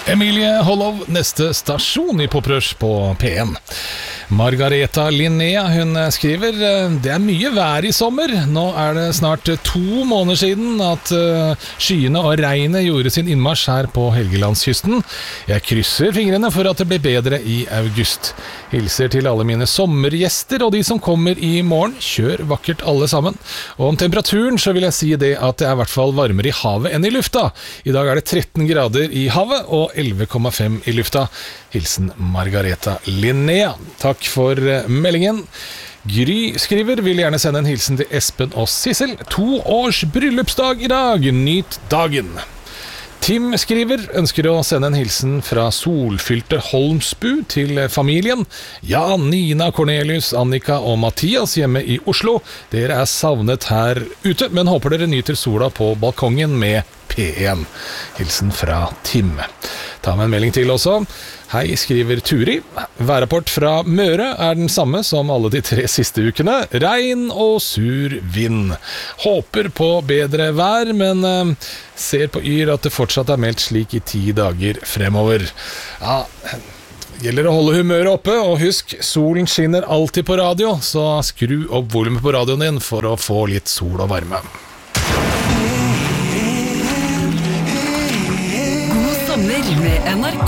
Emilie Hollov, neste stasjon I Poprush på P1. Margareta Linnea, hun skriver: det mye vær I sommer. Nå det snart 2 måneder siden at skyene og regnet gjorde sin innmarsj her på Helgelandskysten. Jeg krysser fingrene for at det blir bedre I august. Hilser til alle mine sommergjester og de som kommer I morgen. Kjør vakkert alle sammen. Og om temperaturen så vil jeg si det at det I hvert fall varmere I havet enn I lufta. I dag det 13 grader I havet og 11,5 I lufta. Hilsen Margareta Linnea. Takk for meldingen. Gry skriver: vil gjerne sende en hilsen til Espen og Sissel. 2 års bryllupsdag I dag. Nyt dagen. Tim skriver: ønsker å sende en hilsen fra solfylte Holmsbu til familien. Ja, Nina, Cornelius, Annika og Mathias hjemme I Oslo. Dere savnet her ute, men håper dere nyter sola på balkongen med P1. Hilsen fra Tim. Ta med en melding til også. Hei, skriver Turi. Værrapport fra Møre den samme som alle de 3 siste ukene. Regn og sur vind. Håper på bedre vær, men ser på Yr at det fortsatt meldt slik I 10 dager fremover. Ja, gjelder å holde humøret oppe, og husk, solen skinner alltid på radio, så skru opp volumet på radioen din for å få litt sol og varme. God sommer med NRK.